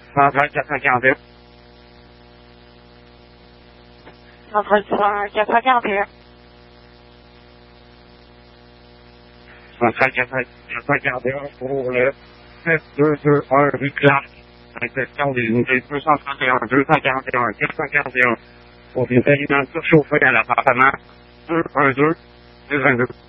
133, 441. 133, 441 pour le 7221 rue Clark. Intersection des unités 231, 241, 441 pour une périmètre surchauffée à l'appartement 212 22.